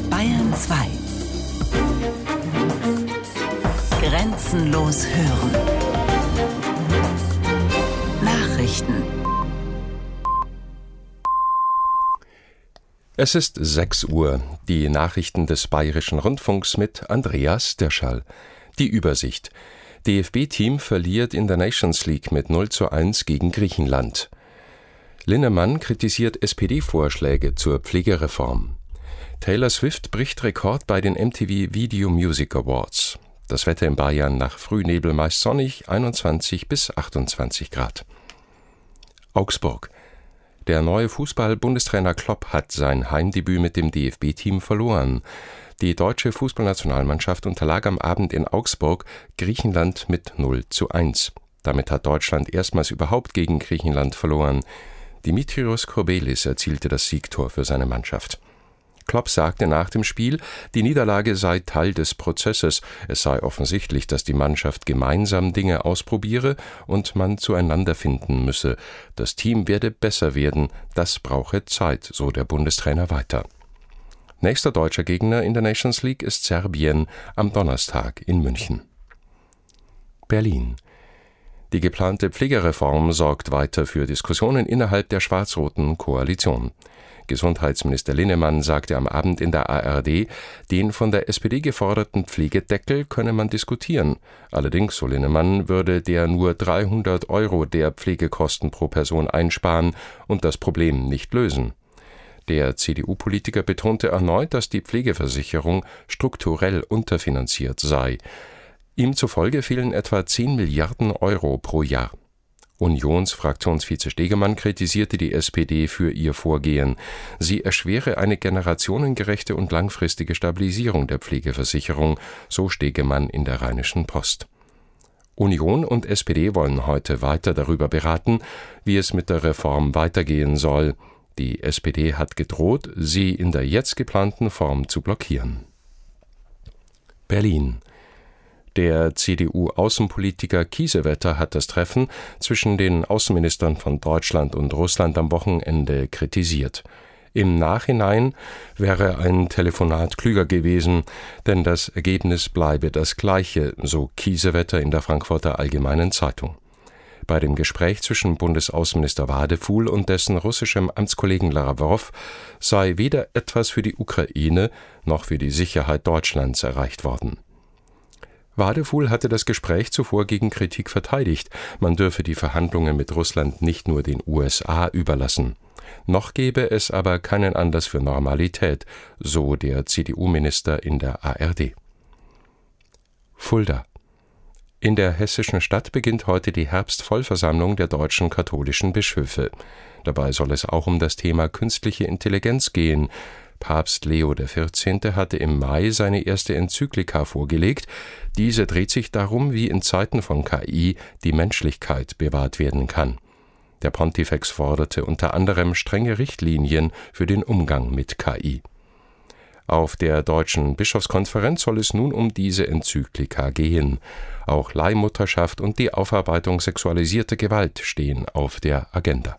Bayern 2. Grenzenlos hören. Nachrichten. Es ist 6 Uhr. Die Nachrichten des Bayerischen Rundfunks mit Andreas Dirschall. Die Übersicht. DFB-Team verliert in der Nations League mit 0:1 gegen Griechenland. Linnemann kritisiert SPD-Vorschläge zur Pflegereform. Taylor Swift bricht Rekord bei den MTV Video Music Awards. Das Wetter in Bayern nach Frühnebel meist sonnig, 21 bis 28 Grad. Augsburg. Der neue Fußball-Bundestrainer Klopp hat sein Heimdebüt mit dem DFB-Team verloren. Die deutsche Fußballnationalmannschaft unterlag am Abend in Augsburg Griechenland mit 0:1. Damit hat Deutschland erstmals überhaupt gegen Griechenland verloren. Dimitrios Kourbelis erzielte das Siegtor für seine Mannschaft. Klopp sagte nach dem Spiel, die Niederlage sei Teil des Prozesses. Es sei offensichtlich, dass die Mannschaft gemeinsam Dinge ausprobiere und man zueinander finden müsse. Das Team werde besser werden, das brauche Zeit, so der Bundestrainer weiter. Nächster deutscher Gegner in der Nations League ist Serbien am Donnerstag in München. Berlin. Die geplante Pflegereform sorgt weiter für Diskussionen innerhalb der schwarz-roten Koalition. Gesundheitsminister Linnemann sagte am Abend in der ARD, den von der SPD geforderten Pflegedeckel könne man diskutieren. Allerdings, so Linnemann, würde der nur 300 € der Pflegekosten pro Person einsparen und das Problem nicht lösen. Der CDU-Politiker betonte erneut, dass die Pflegeversicherung strukturell unterfinanziert sei. Ihm zufolge fehlen etwa 10 Milliarden € pro Jahr. Unionsfraktionsvize Stegemann kritisierte die SPD für ihr Vorgehen. Sie erschwere eine generationengerechte und langfristige Stabilisierung der Pflegeversicherung, so Stegemann in der Rheinischen Post. Union und SPD wollen heute weiter darüber beraten, wie es mit der Reform weitergehen soll. Die SPD hat gedroht, sie in der jetzt geplanten Form zu blockieren. Berlin. Der CDU-Außenpolitiker Kiesewetter hat das Treffen zwischen den Außenministern von Deutschland und Russland am Wochenende kritisiert. Im Nachhinein wäre ein Telefonat klüger gewesen, denn das Ergebnis bleibe das gleiche, so Kiesewetter in der Frankfurter Allgemeinen Zeitung. Bei dem Gespräch zwischen Bundesaußenminister Wadefuhl und dessen russischem Amtskollegen Lavrov sei weder etwas für die Ukraine noch für die Sicherheit Deutschlands erreicht worden. Wadefuhl hatte das Gespräch zuvor gegen Kritik verteidigt, man dürfe die Verhandlungen mit Russland nicht nur den USA überlassen. Noch gebe es aber keinen Anlass für Normalität, so der CDU-Minister in der ARD. Fulda. In der hessischen Stadt beginnt heute die Herbstvollversammlung der deutschen katholischen Bischöfe. Dabei soll es auch um das Thema künstliche Intelligenz gehen. Papst Leo XIV. Hatte im Mai seine erste Enzyklika vorgelegt. Diese dreht sich darum, wie in Zeiten von KI die Menschlichkeit bewahrt werden kann. Der Pontifex forderte unter anderem strenge Richtlinien für den Umgang mit KI. Auf der Deutschen Bischofskonferenz soll es nun um diese Enzyklika gehen. Auch Leihmutterschaft und die Aufarbeitung sexualisierter Gewalt stehen auf der Agenda.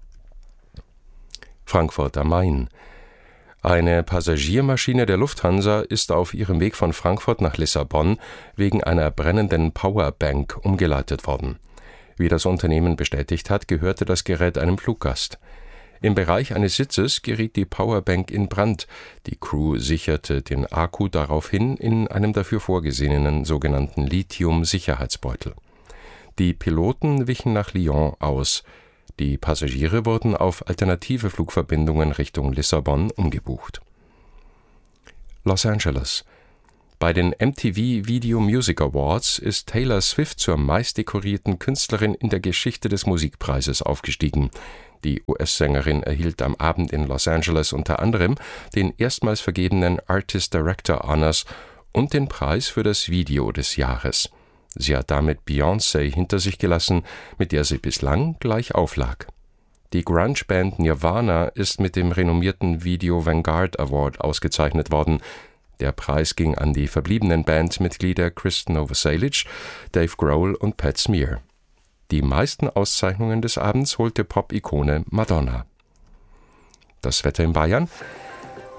Frankfurt am Main. Eine Passagiermaschine der Lufthansa ist auf ihrem Weg von Frankfurt nach Lissabon wegen einer brennenden Powerbank umgeleitet worden. Wie das Unternehmen bestätigt hat, gehörte das Gerät einem Fluggast. Im Bereich eines Sitzes geriet die Powerbank in Brand. Die Crew sicherte den Akku daraufhin in einem dafür vorgesehenen sogenannten Lithium-Sicherheitsbeutel. Die Piloten wichen nach Lyon aus. Die Passagiere wurden auf alternative Flugverbindungen Richtung Lissabon umgebucht. Los Angeles. Bei den MTV Video Music Awards ist Taylor Swift zur meistdekorierten Künstlerin in der Geschichte des Musikpreises aufgestiegen. Die US-Sängerin erhielt am Abend in Los Angeles unter anderem den erstmals vergebenen Artist Director Honors und den Preis für das Video des Jahres. Sie hat damit Beyoncé hinter sich gelassen, mit der sie bislang gleich auflag. Die Grunge-Band Nirvana ist mit dem renommierten Video Vanguard Award ausgezeichnet worden. Der Preis ging an die verbliebenen Bandmitglieder Chris Novoselic, Dave Grohl und Pat Smear. Die meisten Auszeichnungen des Abends holte Pop-Ikone Madonna. Das Wetter in Bayern.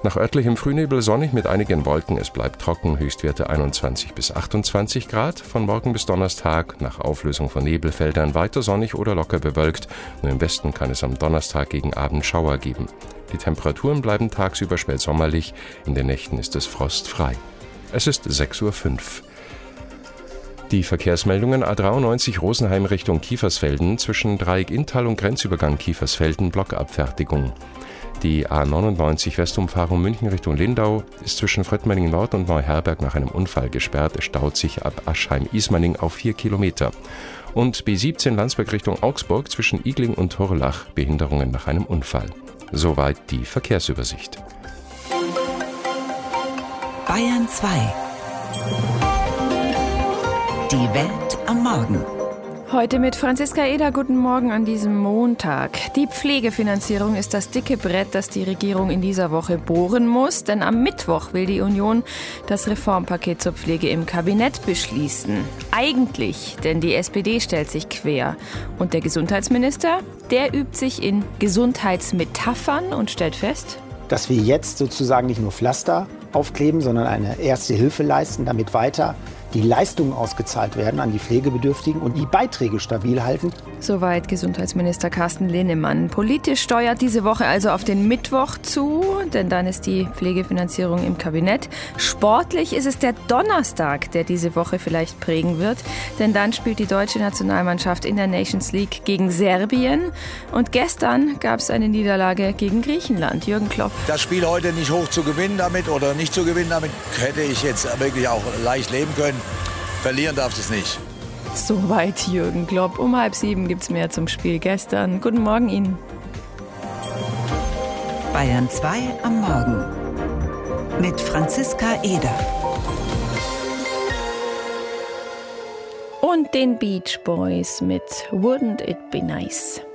Nach örtlichem Frühnebel sonnig mit einigen Wolken. Es bleibt trocken, Höchstwerte 21 bis 28 Grad. Von morgen bis Donnerstag nach Auflösung von Nebelfeldern weiter sonnig oder locker bewölkt. Nur im Westen kann es am Donnerstag gegen Abend Schauer geben. Die Temperaturen bleiben tagsüber spätsommerlich. In den Nächten ist es frostfrei. Es ist 6:05 Uhr. Die Verkehrsmeldungen: A93 Rosenheim Richtung Kiefersfelden, zwischen Dreieck-Inntal und Grenzübergang Kiefersfelden Blockabfertigung. Die A99 Westumfahrung München Richtung Lindau ist zwischen Fröttmenning Nord und Neuherberg nach einem Unfall gesperrt. Es staut sich ab Aschheim-Ismaning auf 4 Kilometer. Und B17 Landsberg Richtung Augsburg zwischen Igling und Hurlach, Behinderungen nach einem Unfall. Soweit die Verkehrsübersicht. Bayern 2. Die Welt am Morgen. Heute mit Franziska Eder. Guten Morgen an diesem Montag. Die Pflegefinanzierung ist das dicke Brett, das die Regierung in dieser Woche bohren muss. Denn am Mittwoch will die Union das Reformpaket zur Pflege im Kabinett beschließen. Eigentlich, denn die SPD stellt sich quer. Und der Gesundheitsminister, der übt sich in Gesundheitsmetaphern und stellt fest, dass wir jetzt sozusagen nicht nur Pflaster aufkleben, sondern eine erste Hilfe leisten, damit weiter die Leistungen ausgezahlt werden an die Pflegebedürftigen und die Beiträge stabil halten. Soweit Gesundheitsminister Carsten Linnemann. Politisch steuert diese Woche also auf den Mittwoch zu, denn dann ist die Pflegefinanzierung im Kabinett. Sportlich ist es der Donnerstag, der diese Woche vielleicht prägen wird, denn dann spielt die deutsche Nationalmannschaft in der Nations League gegen Serbien. Und gestern gab es eine Niederlage gegen Griechenland. Jürgen Klopp. Das Spiel heute nicht hoch zu gewinnen damit oder nicht zu gewinnen damit, hätte ich jetzt wirklich auch leicht leben können. Verlieren darf es nicht. Soweit Jürgen Klopp. Um 6:30 gibt es mehr zum Spiel gestern. Guten Morgen Ihnen. Bayern 2 am Morgen. Mit Franziska Eder. Und den Beach Boys mit Wouldn't It Be Nice.